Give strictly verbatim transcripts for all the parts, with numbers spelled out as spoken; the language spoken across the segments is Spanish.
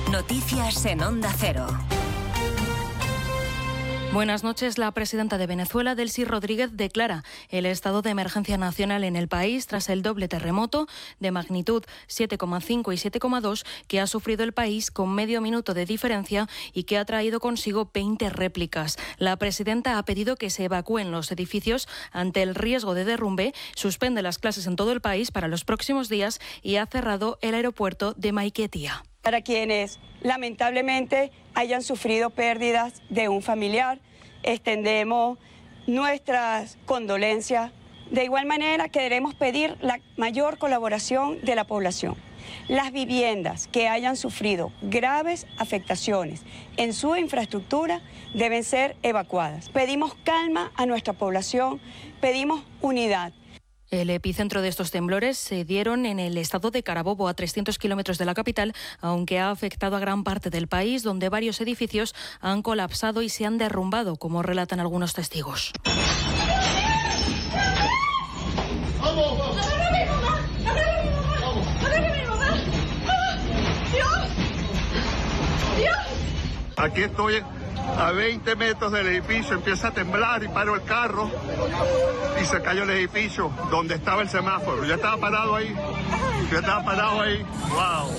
Noticias en Onda Cero. Buenas noches. La presidenta de Venezuela, Delcy Rodríguez, declara el estado de emergencia nacional en el país tras el doble terremoto de magnitud siete coma cinco y siete coma dos que ha sufrido el país con medio minuto de diferencia y que ha traído consigo veinte réplicas. La presidenta ha pedido que se evacúen los edificios ante el riesgo de derrumbe, suspende las clases en todo el país para los próximos días y ha cerrado el aeropuerto de Maiquetía. Para quienes lamentablemente hayan sufrido pérdidas de un familiar, extendemos nuestras condolencias. De igual manera, queremos pedir la mayor colaboración de la población. Las viviendas que hayan sufrido graves afectaciones en su infraestructura deben ser evacuadas. Pedimos calma a nuestra población, pedimos unidad. El epicentro de estos temblores se dieron en el estado de Carabobo, a trescientos kilómetros de la capital, aunque ha afectado a gran parte del país, donde varios edificios han colapsado y se han derrumbado, como relatan algunos testigos. ¡Vamos, vamos! ¡Agarra a mi mamá! ¡Agarra a mi mamá! ¡Vamos! ¡Agarra a mi mamá! ¡Ah! ¡Dios! ¡Dios! Aquí estoy a veinte metros del edificio, empieza a temblar y paro el carro y se cayó el edificio donde estaba el semáforo. Yo estaba parado ahí, yo estaba parado ahí. ¡Wow!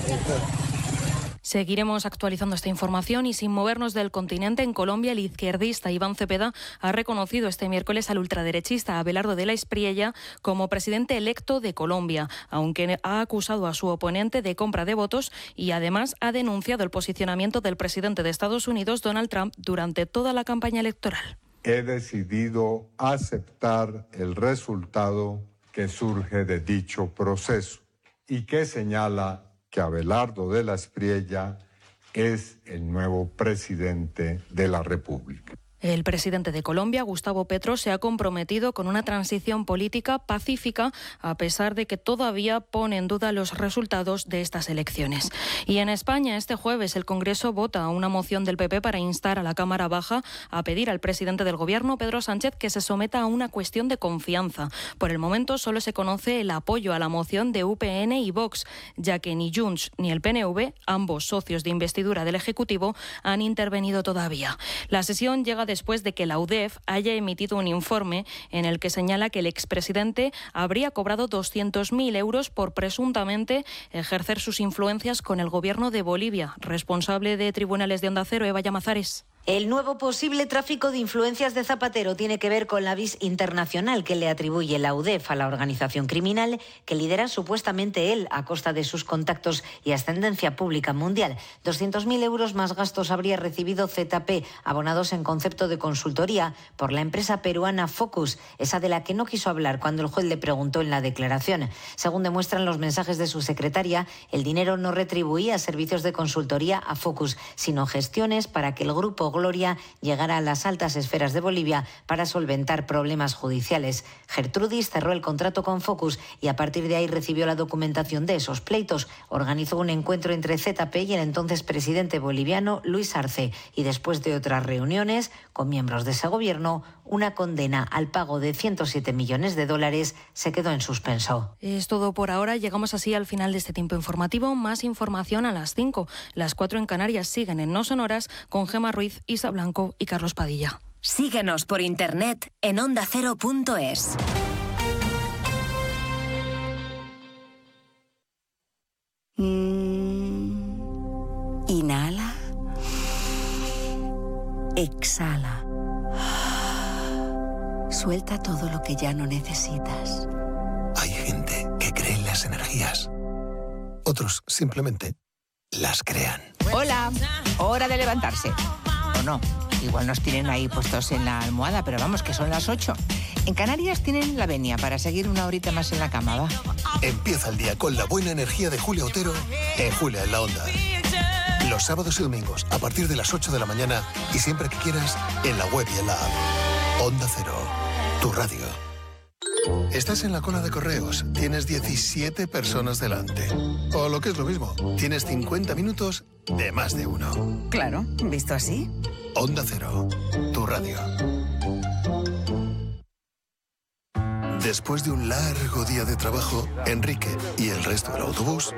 Seguiremos actualizando esta información y sin movernos del continente, en Colombia el izquierdista Iván Cepeda ha reconocido este miércoles al ultraderechista Abelardo de la Espriella como presidente electo de Colombia, aunque ha acusado a su oponente de compra de votos y además ha denunciado el posicionamiento del presidente de Estados Unidos, Donald Trump, durante toda la campaña electoral. He decidido aceptar el resultado que surge de dicho proceso y que señala que Abelardo de la Espriella es el nuevo presidente de la República. El presidente de Colombia, Gustavo Petro, se ha comprometido con una transición política pacífica, a pesar de que todavía pone en duda los resultados de estas elecciones. Y en España, este jueves, el Congreso vota una moción del P P para instar a la Cámara Baja a pedir al presidente del Gobierno, Pedro Sánchez, que se someta a una cuestión de confianza. Por el momento, solo se conoce el apoyo a la moción de U P N y Vox, ya que ni Junts ni el P N V, ambos socios de investidura del Ejecutivo, han intervenido todavía. La sesión llega después de que la U D E F haya emitido un informe en el que señala que el expresidente habría cobrado doscientos mil euros por presuntamente ejercer sus influencias con el gobierno de Bolivia. Responsable de Tribunales de Onda Cero, Eva Llamazares. El nuevo posible tráfico de influencias de Zapatero tiene que ver con la vis internacional que le atribuye la U D E F a la organización criminal que lidera supuestamente él a costa de sus contactos y ascendencia pública mundial. doscientos mil euros más gastos habría recibido Z P, abonados en concepto de consultoría por la empresa peruana Focus, esa de la que no quiso hablar cuando el juez le preguntó en la declaración. Según demuestran los mensajes de su secretaria, el dinero no retribuía servicios de consultoría a Focus, sino gestiones para que el grupo Gloria llegara a las altas esferas de Bolivia para solventar problemas judiciales. Gertrudis cerró el contrato con Focus y a partir de ahí recibió la documentación de esos pleitos. Organizó un encuentro entre Z P y el entonces presidente boliviano Luis Arce y después de otras reuniones con miembros de ese gobierno, una condena al pago de ciento siete millones de dólares se quedó en suspenso. Es todo por ahora. Llegamos así al final de este tiempo informativo. Más información a las cinco. Las cuatro en Canarias siguen en No Sonoras con Gemma Ruiz, Isa Blanco y Carlos Padilla. Síguenos por internet en onda cero punto es. Mm. Inhala. Exhala. Suelta todo lo que ya no necesitas. Hay gente que cree en las energías. Otros simplemente las crean. Hola, hora de levantarse. O no, igual nos tienen ahí puestos en la almohada, pero vamos, que son las ocho. En Canarias tienen la venia para seguir una horita más en la cama, ¿va? Empieza el día con la buena energía de Julia Otero en Julia en la Onda. Los sábados y domingos a partir de las ocho de la mañana y siempre que quieras en la web y en la app. Onda Cero, tu radio. Estás en la cola de correos, tienes diecisiete personas delante. O lo que es lo mismo, tienes cincuenta minutos de más de uno. Claro, visto así. Onda Cero, tu radio. Después de un largo día de trabajo, Enrique y el resto del autobús